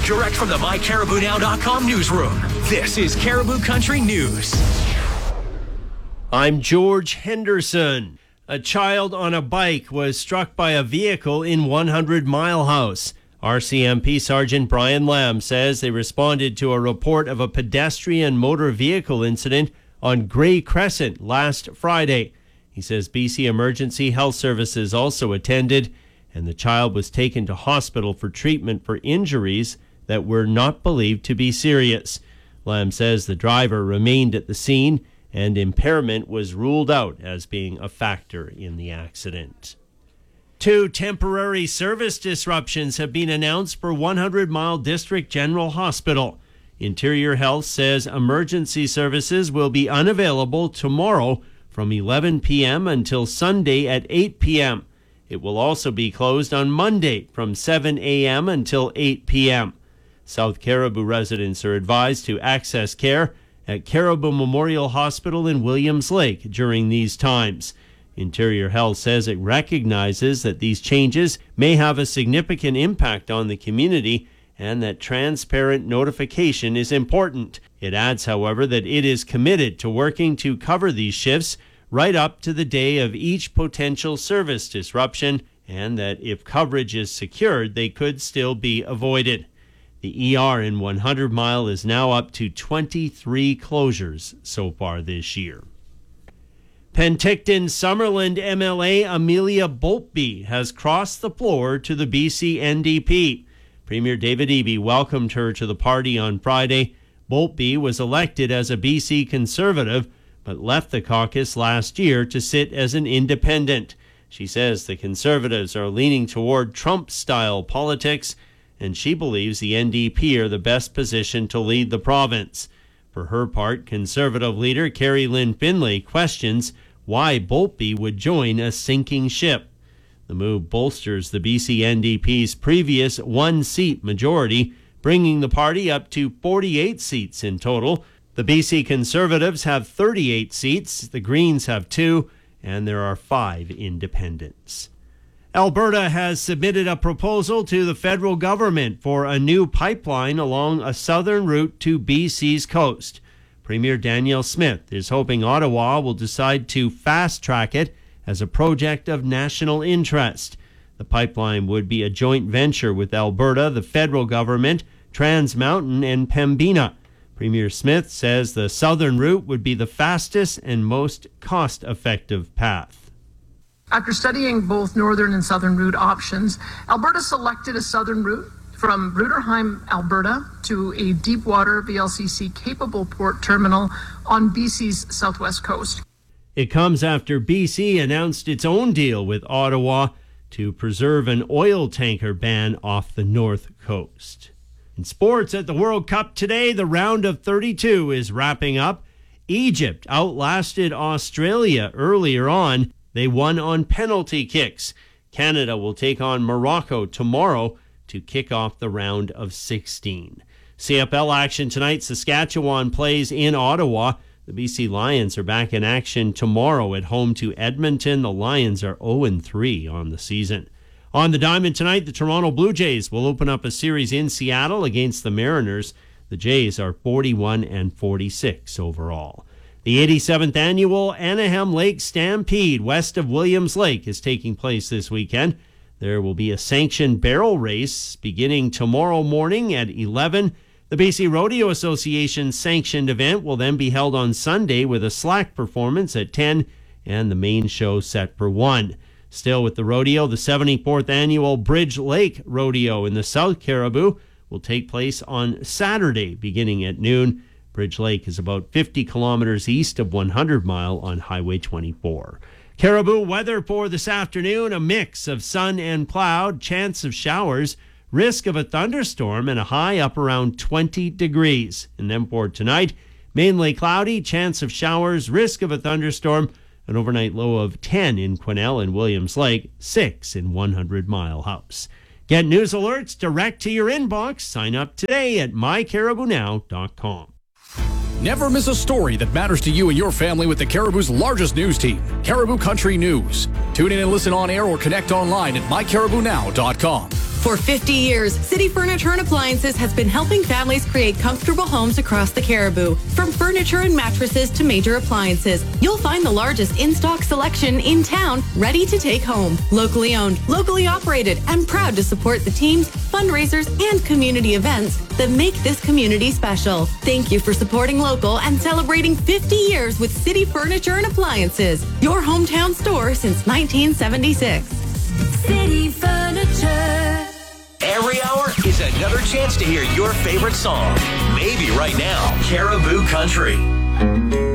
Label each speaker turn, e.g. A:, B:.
A: Direct from the MyCaribouNow.com newsroom, this is Caribou Country News.
B: I'm George Henderson. A child on a bike was struck by a vehicle in 100 Mile House. RCMP Sergeant Brian Lamb says they responded to a report of a pedestrian motor vehicle incident on Grey Crescent last Friday. He says BC Emergency Health Services also attended, and the child was taken to hospital for treatment for injuries that were not believed to be serious. Lamb says the driver remained at the scene and impairment was ruled out as being a factor in the accident. 2 temporary service disruptions have been announced for 100 Mile District General Hospital. Interior Health says emergency services will be unavailable tomorrow from 11 p.m. until Sunday at 8 p.m. It will also be closed on Monday from 7 a.m. until 8 p.m. South Caribou residents are advised to access care at Caribou Memorial Hospital in Williams Lake during these times. Interior Health says it recognizes that these changes may have a significant impact on the community and that transparent notification is important. It adds, however, that it is committed to working to cover these shifts right up to the day of each potential service disruption, and that if coverage is secured, they could still be avoided. The ER in 100 Mile is now up to 23 closures so far this year. Penticton Summerland MLA Amelia Boltby has crossed the floor to the BC NDP. Premier David Eby welcomed her to the party on Friday. Boltby was elected as a BC Conservative, but left the caucus last year to sit as an independent. She says the Conservatives are leaning toward Trump-style politics, and she believes the NDP are the best position to lead the province. For her part, Conservative leader Carrie Lynn Finlay questions why Boltby would join a sinking ship. The move bolsters the BC NDP's previous one-seat majority, bringing the party up to 48 seats in total. The BC Conservatives have 38 seats, the Greens have 2, and there are 5 independents. Alberta has submitted a proposal to the federal government for a new pipeline along a southern route to BC's coast. Premier Danielle Smith is hoping Ottawa will decide to fast-track it as a project of national interest. The pipeline would be a joint venture with Alberta, the federal government, Trans Mountain, and Pembina. Premier Smith says the southern route would be the fastest and most cost-effective path.
C: After studying both northern and southern route options, Alberta selected a southern route from Bruderheim, Alberta, to a deepwater VLCC-capable port terminal on BC's southwest coast.
B: It comes after BC announced its own deal with Ottawa to preserve an oil tanker ban off the north coast. In sports, at the World Cup today, the round of 32 is wrapping up. Egypt outlasted Australia earlier on. They won on penalty kicks. Canada will take on Morocco tomorrow to kick off the round of 16. CFL action tonight. Saskatchewan plays in Ottawa. The BC Lions are back in action tomorrow at home to Edmonton. The Lions are 0-3 on the season. On the diamond tonight, the Toronto Blue Jays will open up a series in Seattle against the Mariners. The Jays are 41-46 overall. The 87th annual Anaheim Lake Stampede west of Williams Lake is taking place this weekend. There will be a sanctioned barrel race beginning tomorrow morning at 11. The BC Rodeo Association sanctioned event will then be held on Sunday with a slack performance at 10 and the main show set for 1. Still with the rodeo, the 74th annual Bridge Lake Rodeo in the South Caribou will take place on Saturday beginning at noon. Bridge Lake is about 50 kilometers east of 100 Mile on Highway 24. Caribou weather for this afternoon, a mix of sun and cloud, chance of showers, risk of a thunderstorm, and a high up around 20 degrees. And then for tonight, mainly cloudy, chance of showers, risk of a thunderstorm, an overnight low of 10 in Quesnel and Williams Lake, 6 in 100 Mile House. Get news alerts direct to your inbox. Sign up today at mycaribounow.com.
D: Never miss a story that matters to you and your family with the Caribou's largest news team, Caribou Country News. Tune in and listen on air or connect online at mycaribounow.com.
E: For 50 years, City Furniture and Appliances has been helping families create comfortable homes across the Caribou. From furniture and mattresses to major appliances, you'll find the largest in-stock selection in town, ready to take home. Locally owned, locally operated, and proud to support the teams, fundraisers, and community events that make this community special. Thank you for supporting local and celebrating 50 years with City Furniture and Appliances, your hometown store since 1976.
F: City Furniture.
A: Every hour is another chance to hear your favorite song. Maybe right now, Caribou Country.